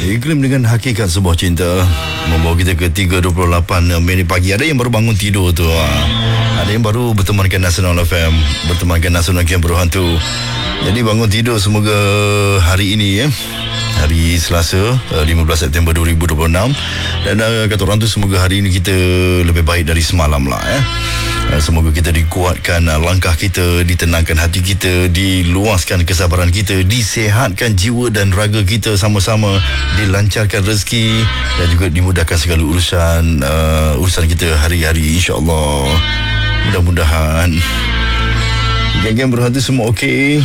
Iklim dengan hakikat sebuah cinta membawa kita ke 3.28 minit pagi. Ada yang baru bangun tidur tu, ada yang baru bertemankan Nasional FM, bertemankan Nasional Camp Berhantu. Jadi bangun tidur semoga hari ini hari Selasa 15 September 2026. Dan kata orang tu, semoga hari ini kita lebih baik dari semalam lah. Semoga kita dikuatkan langkah kita, ditenangkan hati kita, diluaskan kesabaran kita, disehatkan jiwa dan raga kita sama-sama, dilancarkan rezeki dan juga dimudahkan segala urusan kita hari-hari, insya-Allah. Mudah-mudahan geng-geng berhati semua okey.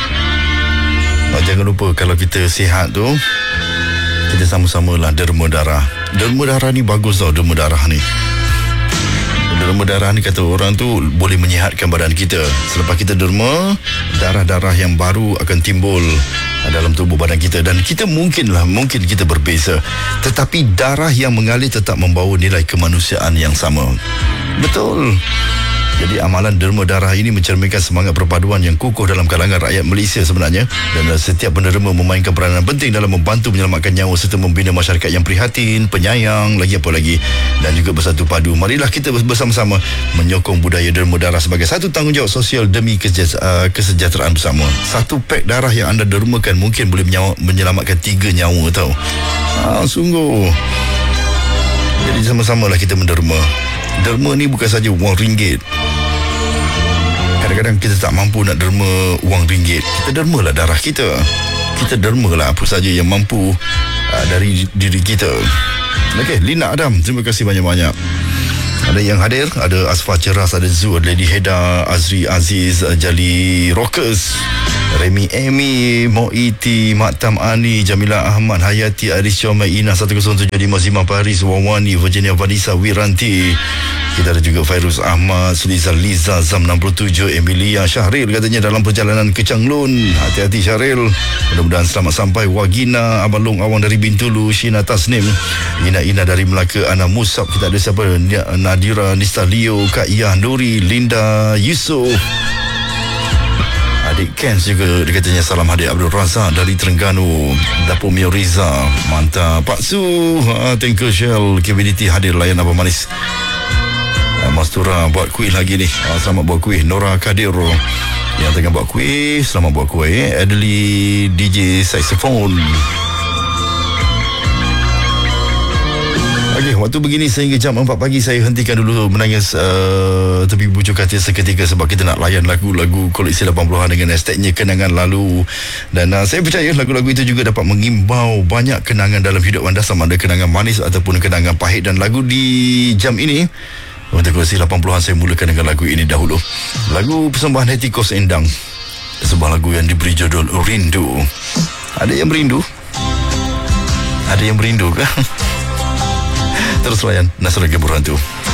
Jangan lupa kalau kita sihat tu, kita sama-samalah derma darah. Derma darah ni bagus tau, derma darah ni. Derma darah ni kata orang tu boleh menyihatkan badan kita. Selepas kita derma, darah-darah yang baru akan timbul dalam tubuh badan kita. Dan kita mungkin kita berbeza, tetapi darah yang mengalir tetap membawa nilai kemanusiaan yang sama. Betul. Jadi amalan derma darah ini mencerminkan semangat perpaduan yang kukuh dalam kalangan rakyat Malaysia sebenarnya. Dan setiap penderma memainkan peranan penting dalam membantu menyelamatkan nyawa serta membina masyarakat yang prihatin, penyayang, lagi apa lagi, dan juga bersatu padu. Marilah kita bersama-sama menyokong budaya derma darah sebagai satu tanggungjawab sosial demi kesejahteraan bersama. Satu pek darah yang anda dermakan mungkin boleh menyelamatkan 3 nyawa tau. Sungguh. Jadi sama-samalah kita menderma. Derma ni bukan saja wang ringgit. Kadang-kadang kita tak mampu nak derma wang ringgit, kita dermalah darah kita. Kita dermalah apa saja yang mampu dari diri kita. Okey, Lina Adam, terima kasih banyak-banyak. Ada yang hadir, ada Asfar Ceras, ada Zu, ada Lady Heda, Azri Aziz, Jali Rockers, Remy Amy, Moiti, Maktam Ani, Jamila Ahmad, Hayati, Aris Syomai, Ina 1075, Zima Paris, Wawani, Virginia Vanessa, Wiranti. Kita ada juga Fairuz Ahmad, Suliza Liza, Zam 67, Emilia Syahril katanya dalam perjalanan ke Changlun. Hati-hati Syahril, mudah-mudahan selamat sampai. Wagina, Abang Long Awang dari Bintulu, Shina Tasnim, Ina dari Melaka, Ana Musab. Kita ada siapa? Nadira, Nista Leo, Kak Iyah Nuri, Linda Yusof. Adik Kens juga, dia katanya salam hadir. Abdul Razak dari Terengganu, Dapur Mio Riza, mantap. Pak Su, Tengkel Shell, KBDT hadir layan Abang Manis. Mastura buat kuih lagi ni. Selamat buat kuih. Nora Kadir yang tengah buat kuih, selamat buat kuih. Adli DJ saxophone. Okey, waktu begini sehingga jam 4 pagi saya hentikan dulu menangis tepi bujuk hati seketika, sebab kita nak layan lagu-lagu koleksi 80-an dengan hashtagnya kenangan lalu. Dan saya percaya lagu-lagu itu juga dapat mengimbau banyak kenangan dalam hidup anda, sama ada kenangan manis ataupun kenangan pahit. Dan lagu di jam ini untuk koleksi 80-an, saya mulakan dengan lagu ini dahulu. Lagu persembahan Hetty Koes Endang, sebuah lagu yang diberi judul Rindu. Ada yang merindu? Ada yang merindu ke? Terus layan Nasional Camp Berhantu.